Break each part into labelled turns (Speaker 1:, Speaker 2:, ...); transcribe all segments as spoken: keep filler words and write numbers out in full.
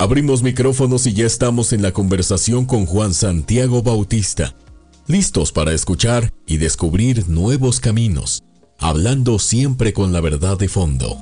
Speaker 1: Abrimos micrófonos y ya estamos en la conversación con Juan Santiago Bautista, listos para escuchar y descubrir nuevos caminos, hablando siempre con la verdad de fondo.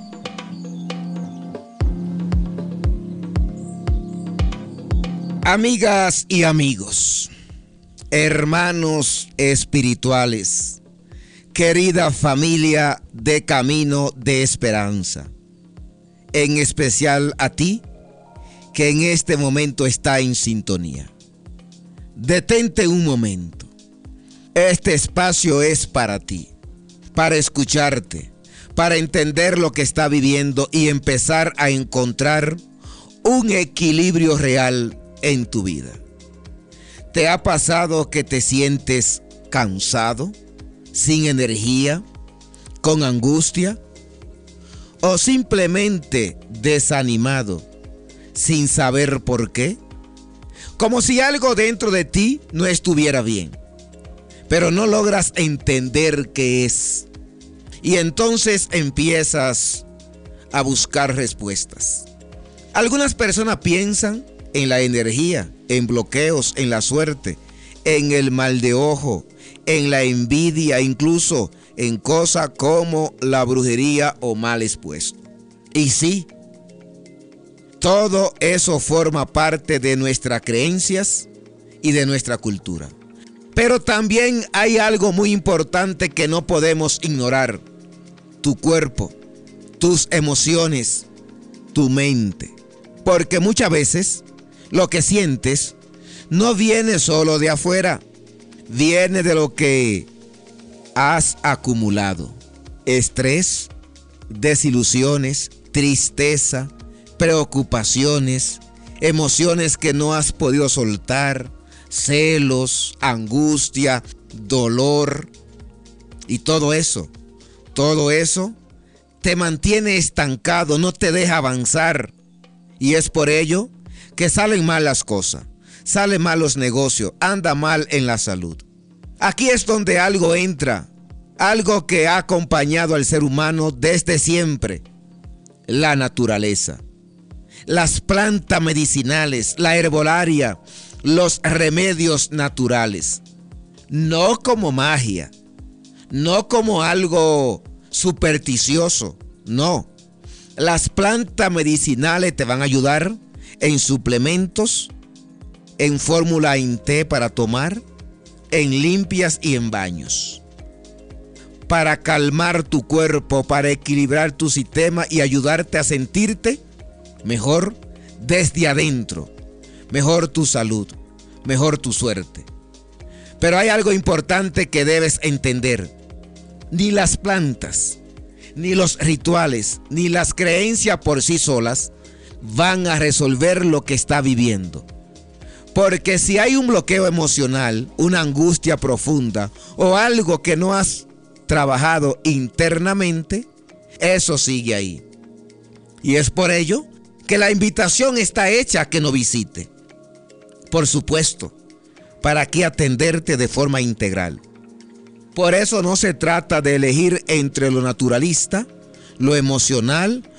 Speaker 2: Amigas y amigos, hermanos espirituales, querida familia de Camino de Esperanza, en especial a ti que en este momento está en sintonía. Detente un momento. Este espacio es para ti, para escucharte, para entender lo que está viviendo y empezar a encontrar un equilibrio real en tu vida. ¿Te ha pasado que te sientes cansado, sin energía, con angustia o simplemente desanimado, sin saber por qué? Como si algo dentro de ti no estuviera bien, pero no logras entender qué es. Y entonces empiezas a buscar respuestas. Algunas personas piensan en la energía, en bloqueos, en la suerte, en el mal de ojo, en la envidia, incluso en cosas como la brujería o mal expuesto. Y sí, todo eso forma parte de nuestras creencias y de nuestra cultura. Pero también hay algo muy importante que no podemos ignorar: tu cuerpo, tus emociones, tu mente. Porque muchas veces lo que sientes no viene solo de afuera, viene de lo que has acumulado. Estrés, desilusiones, tristeza, preocupaciones, emociones que no has podido soltar, celos, angustia, dolor. Y todo eso, todo eso te mantiene estancado, no te deja avanzar. Y es por ello que salen mal las cosas, salen mal los negocios, anda mal en la salud. Aquí es donde algo entra, algo que ha acompañado al ser humano desde siempre: la naturaleza. Las plantas medicinales, la herbolaria, los remedios naturales. No como magia, no como algo supersticioso, no. Las plantas medicinales te van a ayudar en suplementos, en fórmula en té para tomar, en limpias y en baños. Para calmar tu cuerpo, para equilibrar tu sistema y ayudarte a sentirte mejor desde adentro, mejor tu salud, mejor tu suerte. Pero hay algo importante que debes entender: ni las plantas, ni los rituales, ni las creencias por sí solas van a resolver lo que está viviendo. Porque si hay un bloqueo emocional, una angustia profunda o algo que no has trabajado internamente, eso sigue ahí. Y es por ello que la invitación está hecha a que nos visite. Por supuesto, para aquí atenderte de forma integral. Por eso no se trata de elegir entre lo naturalista, lo emocional